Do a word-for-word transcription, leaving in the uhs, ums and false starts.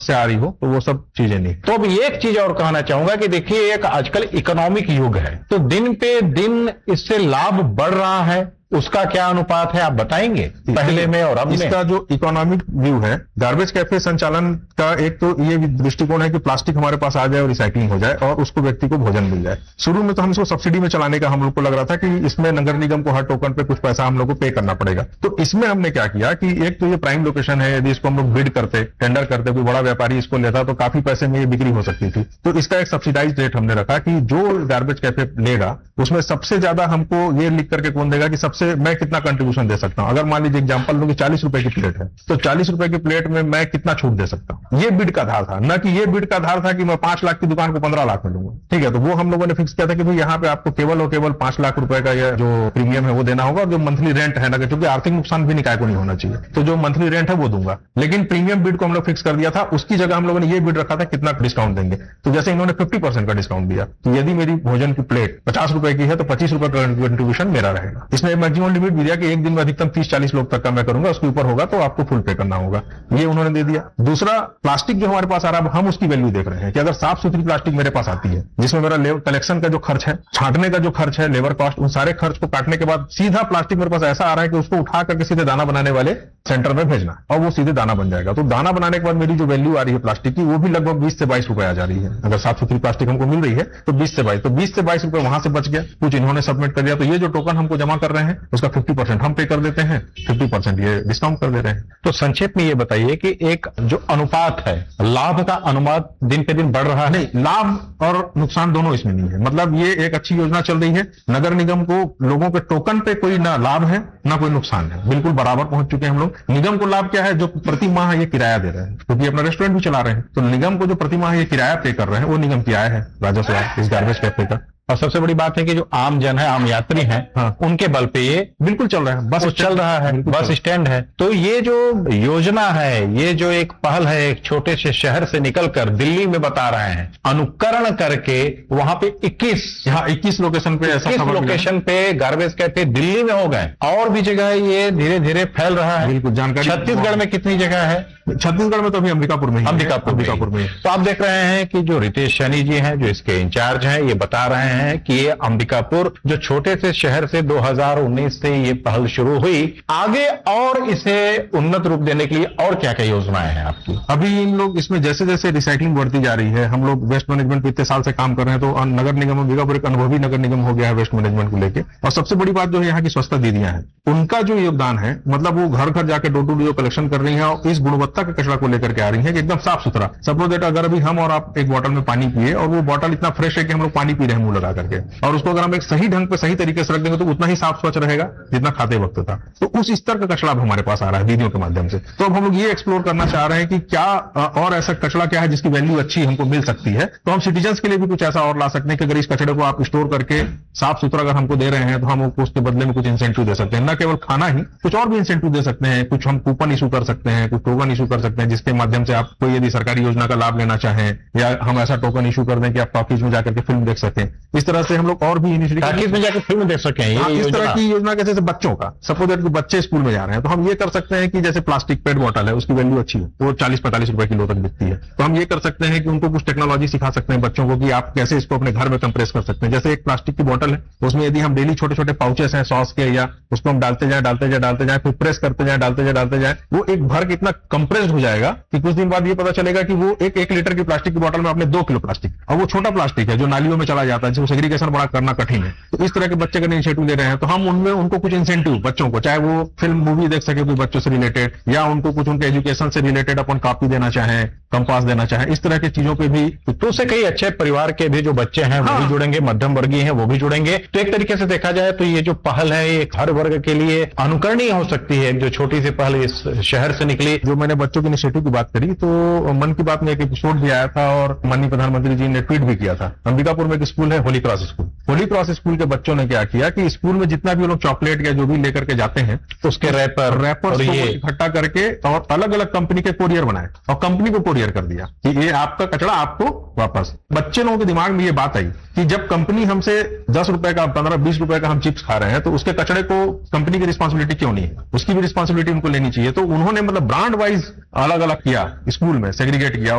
से आ रही हो, तो वो सब चीजें नहीं। तो अब एक चीज और कहना चाहूंगा कि देखिए, एक आजकल इकोनॉमिक युग है, तो दिन पे दिन इससे लाभ बढ़ रहा है, उसका क्या अनुपात है आप बताएंगे पहले में और अब में? इसका जो इकोनॉमिक व्यू है गार्बेज कैफे संचालन का, एक तो ये दृष्टिकोण है कि प्लास्टिक हमारे पास आ जाए और रिसाइकलिंग हो जाए और उसको व्यक्ति को भोजन मिल जाए। शुरू में तो हम इसको सब्सिडी में चलाने का हम लोग को लग रहा था कि इसमें नगर निगम को हर टोकन पे कुछ पैसा हम लोग को पे करना पड़ेगा। तो इसमें हमने क्या किया कि एक तो ये प्राइम लोकेशन है, यदि इसको हम लोग बिड करते, टेंडर करते, कोई बड़ा व्यापारी इसको लेता तो काफी पैसे में ये बिक्री हो सकती थी। तो इसका एक सब्सिडाइज रेट हमने रखा कि जो गार्बेज कैफे लेगा उसमें सबसे ज्यादा हमको ये लिख करके कौन देगा कि सबसे मैं कितना कंट्रीब्यूशन दे सकता हूं। अगर मान लीजिए एग्जांपल लो कि चालीस रुपए की प्लेट है, तो चालीस रुपए की प्लेट में मैं कितना छूट दे सकता हूं, ये बिड का आधार था। न कि ये बिड का आधार था कि मैं पांच लाख की दुकान को पंद्रह लाख में लूंगा। ठीक है, तो वो हम लोगों ने फिक्स किया था कि भाई यहाँ पे आपको केवल और केवल पांच लाख रुपए का ये जो प्रीमियम है वो देना होगा, और जो मंथली रेंट है ना, क्योंकि आर्थिक नुकसान भी निकाय को नहीं होना चाहिए, तो जो मंथली रेंट है वो दूंगा। लेकिन प्रीमियम बिड को हम लोग फिक्स कर दिया था, उसकी जगह हम लोगों ने ये बिड रखा था कितना डिस्काउंट देंगे। तो जैसे इन्होंने फिफ्टी परसेंट का डिस्काउंट दिया, तो यदि मेरी भोजन की प्लेट पचास रुपए की है तो पच्चीस रुपए का कंट्रीब्यूशन मेरा रहेगा। इसमें मैक्सिमम लिमिट भी दिया कि एक दिन में अधिकतम तीस चालीस लोग तक का मैं करूंगा, उसके ऊपर होगा तो आपको फुल पे करना होगा, ये उन्होंने दे दिया। दूसरा, प्लास्टिक जो हमारे पास आ रहा है, हम उसकी वैल्यू देख रहे हैं कि अगर साफ सुथरी प्लास्टिक मेरे पास आती है, जिसमें मेरा कलेक्शन का जो खर्च है, छांटने का जो खर्च है, लेबर कॉस्ट, उन सारे खर्च को काटने के बाद सीधा प्लास्टिक मेरे पास ऐसा आ रहा है कि उसको उठा करके सीधे दाना बनाने वाले सेंटर में भेजना और वो सीधे दाना बन जाएगा। तो दाना बनाने के बाद मेरी जो वैल्यू आ रही है प्लास्टिक की, वो भी लगभग बीस से बाईस रुपए आ जा रही है। अगर साफ सुथरी प्लास्टिक हमको मिल रही है तो बीस से बाईस, तो बीस से बाईस रुपए वहां से बच गया, कुछ इन्होंने सबमिट कर दिया। तो ये जो टोकन हमको जमा कर रहे हैं उसका फिफ्टी परसेंट हम पे कर देते हैं, फिफ्टी परसेंट ये डिस्काउंट कर दे रहे हैं। तो संक्षेप में ये बताइए कि एक जो अनुपात है, लाभ का अनुपात दिन पे दिन बढ़ रहा है? नहीं, लाभ और नुकसान दोनों इसमें नहीं है। मतलब ये एक अच्छी योजना चल रही है। नगर निगम को लोगों के टोकन पे कोई ना लाभ है ना कोई नुकसान है, बिल्कुल बराबर पहुंच चुके हैं हम लोग। निगम को लाभ क्या है, जो प्रति माह ये किराया दे रहे हैं, क्योंकि अपना रेस्टोरेंट भी चला रहे हैं, तो निगम को जो प्रति माह ये किराया पे कर रहे हैं वो निगम की आय है, राजस्व है इस गार्बेज कैफे का। और सबसे बड़ी बात है कि जो आम जन है, आम यात्री हैं, हाँ, उनके बल पे ये बिल्कुल चल रहा है। बस चल रहा है, बस स्टैंड है। तो ये जो योजना है, ये जो एक पहल है, एक छोटे से शहर से निकलकर दिल्ली में बता रहे हैं, अनुकरण करके वहां पे इक्कीस यहाँ इक्कीस लोकेशन पे ऐसा इक्कीस लोकेशन पे गार्बेज कैफे दिल्ली में हो गए, और भी जगह ये धीरे धीरे फैल रहा है। बिल्कुल जानकारी। छत्तीसगढ़ में कितनी जगह है? छत्तीसगढ़ में तो अभी अंबिकापुर में अंबिकापुर अंबिकापुर में। तो आप देख रहे हैं कि जो रितेश सैनी जी हैं, जो इसके इंचार्ज हैं, ये बता रहे हैं कि ये अंबिकापुर जो छोटे से शहर से दो हज़ार उन्नीस से ये पहल शुरू हुई, आगे और इसे उन्नत रूप देने के लिए और क्या क्या योजनाएं हैं आपकी? अभी इन लोग इसमें जैसे जैसे रिसाइकलिंग बढ़ती जा रही है, हम लोग वेस्ट मैनेजमेंट पे इतने साल से काम कर रहे हैं, तो नगर निगम अंबिकापुर एक अनुभवी नगर निगम हो गया है वेस्ट मैनेजमेंट को लेकर। और सबसे बड़ी बात जो है यहाँ की स्वच्छता दीदियां हैं, उनका जो योगदान है, मतलब वो घर घर जाके डोर टू डोर कलेक्शन कर रही है और इस गुणवत्ता के कचरा को लेकर के आ रही है कि एकदम साफ सुथरा। सपोज दैट अगर अभी हम और आप एक बोतल में पानी पिए और वो बोतल इतना फ्रेश है कि हम लोग पानी पी रहे हैं मुंह लगा करके, और उसको अगर हम एक सही ढंग पे सही तरीके से रख देंगे तो उतना ही साफ स्वच्छ रहेगा जितना खाते वक्त था। तो उस स्तर का कचरा अब हमारे पास आ रहा है दीदियों के माध्यम से। तो अब हम लोग ये एक्सप्लोर करना चाह रहे हैं कि क्या और ऐसा कचरा क्या है जिसकी वैल्यू अच्छी हमको मिल सकती है, तो हम सिटीजन्स के लिए भी कुछ ऐसा और ला सकते हैं कि अगर इस कचरे को आप स्टोर करके साफ सुथरा अगर हमको दे रहे हैं तो हम उसके बदले में कुछ इंसेंटिव दे सकते हैं। न केवल खाना ही, कुछ और भी इंसेंटिव दे सकते हैं, कुछ हम कूपन इशू कर सकते हैं, कुछ टोकन इशू कर सकते हैं, जिसके माध्यम से आप कोई यदि सरकारी योजना का लाभ लेना चाहें, या हम ऐसा टोकन इशू कर दें कि आप टॉकीज में जाकर के फिल्म देख सकें। इस तरह से हम लोग और भी टॉकीज में जाकर फिल्म देख सकें। इस तरह की योजना कैसे से बच्चों का, सपोज दैट बच्चे स्कूल में जा रहे हैं तो हम ये कर सकते हैं कि जैसे प्लास्टिक पेट बॉटल है उसकी वैल्यू अच्छी है, वो चालीस पैंतालीस रुपए किलो तक बिकती है, तो हम ये कर सकते हैं कि उनको कुछ टेक्नोलॉजी सिखा सकते हैं बच्चों को कि आप कैसे इसको अपने घर में कंप्रेस कर सकते हैं। जैसे एक प्लास्टिक की बोतल है, उसमें यदि हम डेली छोटे छोटे पाउचेस हैं सॉस के, या उसको हम डालते जाए डालते जाए डालते जाए फिर प्रेस करते जाए डालते जाए डालते जाए, वो एक भर के इतना कंप्रेस्ड हो जाएगा कि कुछ दिन बाद ये पता चलेगा कि वो एक एक लीटर की प्लास्टिक की बोतल में आपने दो किलो प्लास्टिक, और वो छोटा प्लास्टिक है जो नालियों में चला जाता है, जिसको सेग्रीगेशन बड़ा करना कठिन है। तो इस तरह के बच्चे का इनिशिएटिव ले रहे हैं, तो हम उनमें उनको कुछ इंसेंटिव बच्चों को, चाहे वो फिल्म मूवी देख सके कोई बच्चों से रिलेटेड, या उनको कुछ उनके एजुकेशन से रिलेटेड अपन कॉपी देना चाहें, कंपास देना चाहें, इस तरह की चीजों पे भी। तो उससे कई अच्छे परिवार के भी जो बच्चे हैं हाँ, वो भी जुड़ेंगे, मध्यम वर्गीय हैं वो भी जुड़ेंगे। तो एक तरीके से देखा जाए तो ये जो पहल है ये हर वर्ग के लिए अनुकरणीय हो सकती है। जो छोटी सी पहल इस शहर से निकली, जो मैंने बच्चों के इनिशिएटिव की बात करी, तो मन की बात में एक एपिसोड भी आया था और माननीय प्रधानमंत्री जी ने ट्वीट भी किया था। अंबिकापुर में एक स्कूल है Holi cross school, Holi cross school के बच्चों ने क्या किया कि स्कूल में जितना भी लोग चॉकलेट या जो भी लेकर के जाते हैं, उसके रैपर रैपर इकट्ठा करके और अलग अलग कंपनी के कोरियर बनाए और कंपनी को कोरियर क्लियर कर दिया कि ये आपका कचरा आपको वापस। बच्चे लोगों के दिमाग में ये बात आई कि जब कंपनी हमसे दस रुपए का, पंद्रह बीस रुपए का हम चिप्स खा रहे हैं तो उसके कचरे को कंपनी की रिस्पांसिबिलिटी क्यों नहीं है, उसकी भी रिस्पांसिबिलिटी उनको लेनी चाहिए। तो उन्होंने मतलब ब्रांड वाइज अलग अलग किया, स्कूल में सेग्रीगेट किया।